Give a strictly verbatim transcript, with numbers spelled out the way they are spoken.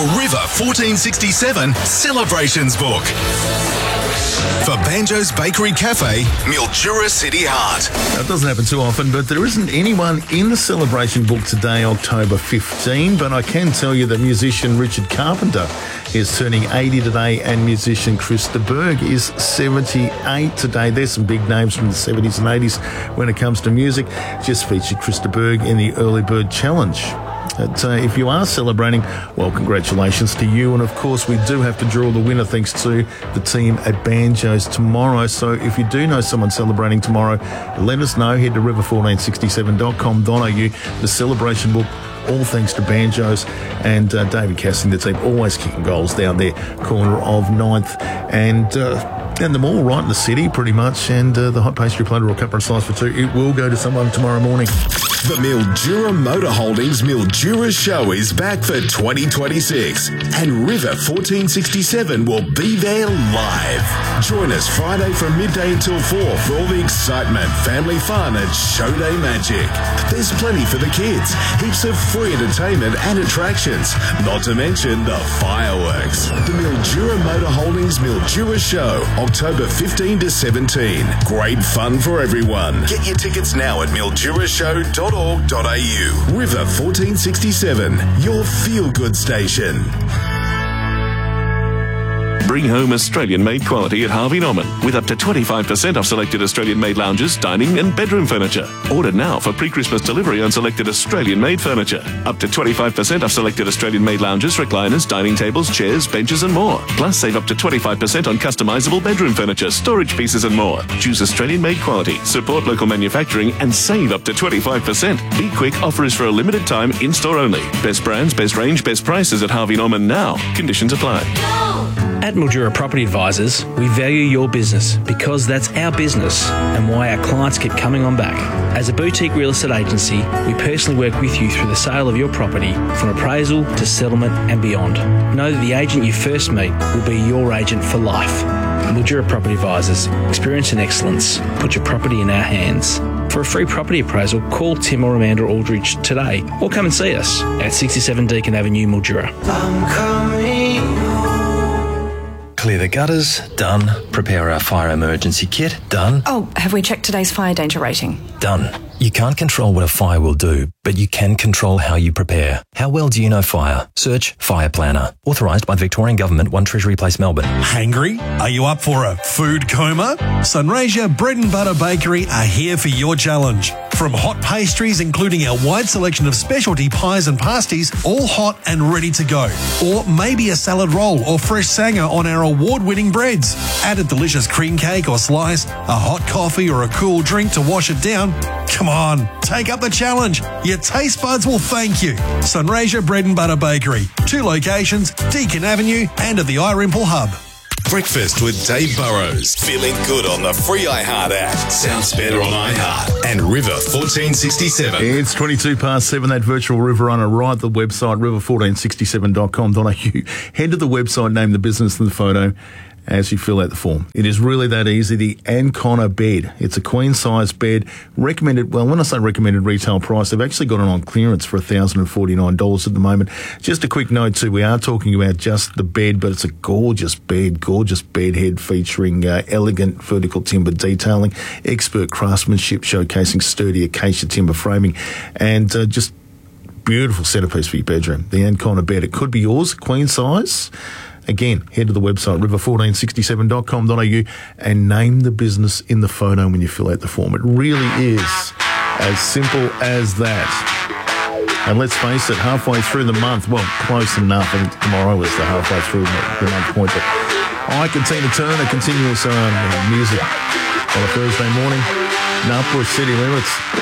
River fourteen sixty-seven Celebrations Book. For Banjo's Bakery Cafe, Mildura City Heart. That doesn't happen too often, but there isn't anyone in the celebration book today, October fifteenth. But I can tell you that musician Richard Carpenter is turning eighty today, and musician Chris de Burgh is seventy-eight today. There's some big names from the seventies and eighties when it comes to music. Just featured Chris de Burgh in the Early Bird Challenge. But, uh, if you are celebrating, well, congratulations to you. And of course, we do have to draw the winner thanks to the team at Banjo's tomorrow. So if you do know someone celebrating tomorrow, let us know. Head to river fourteen sixty-seven dot com dot a u. The celebration book, all thanks to Banjo's and uh, David Cassidy, the team, always kicking goals down there, corner of ninth and uh, and the mall right in the city, pretty much. And uh, the hot pastry platter or cuppa and slice for two, it will go to someone tomorrow morning. The Mildura Motor Holdings Mildura Show is back for twenty twenty-six, and River fourteen sixty-seven will be there live. Join us Friday from midday until four for all the excitement, family fun and show day magic. There's plenty for the kids, heaps of free entertainment and attractions, not to mention the fireworks. The Mildura Motor Holdings Mildura Show, October fifteenth to seventeenth. Great fun for everyone. Get your tickets now at mildura show dot org dot a u. River fourteen sixty-seven, your feel-good station. Bring home Australian-made quality at Harvey Norman with up to twenty-five percent off selected Australian-made lounges, dining and bedroom furniture. Order now for pre-Christmas delivery on selected Australian-made furniture. Up to twenty-five percent off selected Australian-made lounges, recliners, dining tables, chairs, benches and more. Plus save up to twenty-five percent on customisable bedroom furniture, storage pieces and more. Choose Australian-made quality, support local manufacturing and save up to twenty-five percent. Be quick, offer is for a limited time, in-store only. Best brands, best range, best prices at Harvey Norman now. Conditions apply. At Mildura Property Advisors, we value your business because that's our business and why our clients keep coming on back. As a boutique real estate agency, we personally work with you through the sale of your property, from appraisal to settlement and beyond. Know that the agent you first meet will be your agent for life. Mildura Property Advisors, experience and excellence. Put your property in our hands. For a free property appraisal, call Tim or Amanda Aldridge today or come and see us at sixty-seven Deakin Avenue, Mildura. I'm coming. Clear the gutters, done. Prepare our fire emergency kit, done. Oh, have we checked today's fire danger rating? Done. You can't control what a fire will do, but you can control how you prepare. How well do you know fire? Search Fire Planner. Authorised by the Victorian Government, one Treasury Place, Melbourne. Hangry? Are you up for a food coma? Sunraysia Bread and Butter Bakery are here for your challenge. From hot pastries, including our wide selection of specialty pies and pasties, all hot and ready to go. Or maybe a salad roll or fresh sanger on our award-winning breads. Add a delicious cream cake or slice, a hot coffee or a cool drink to wash it down. Come on, take up the challenge. Your taste buds will thank you. Sunraysia Bread and Butter Bakery. Two locations, Deakin Avenue and at the iRimple Hub. Breakfast with Dave Burrows. Feeling good on the free iHeart app. Sounds better on iHeart. And River fourteen sixty-seven. It's twenty-two past seven, that virtual river runner, right at the website, river fourteen sixty-seven dot com dot a u. Head to the website, name the business in the photo as you fill out the form. It is really that easy. The Ancona bed. It's a queen size bed. Recommended, well, when I say recommended retail price, they've actually got it on clearance for one thousand forty-nine dollars at the moment. Just a quick note too, we are talking about just the bed, but it's a gorgeous bed, gorgeous bed head featuring uh, elegant vertical timber detailing, expert craftsmanship showcasing sturdy acacia timber framing, and uh, just beautiful centerpiece for your bedroom. The Ancona bed. It could be yours, queen size. Again, head to the website, river fourteen sixty-seven dot com dot a u, and name the business in the photo when you fill out the form. It really is as simple as that. And let's face it, halfway through the month, well, close enough. I think tomorrow is the halfway through the month point. But I can see the turn, a continuous um, music on a Thursday morning. Now, push City Limits.